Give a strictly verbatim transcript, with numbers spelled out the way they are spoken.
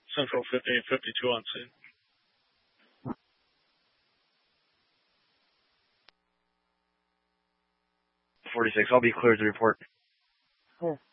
Central fifty and fifty-two on scene. forty-six, I'll be cleared to report. Clear.